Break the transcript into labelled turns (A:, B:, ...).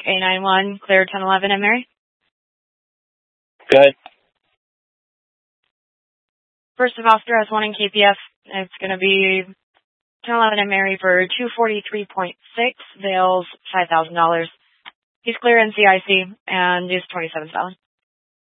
A: A91, clear 1011 at Mary.
B: Good.
A: First of Oscar has one in KPF. It's going to be 1011 at Mary for 243.6, Vails $5,000. He's clear NCIC and is 27,000.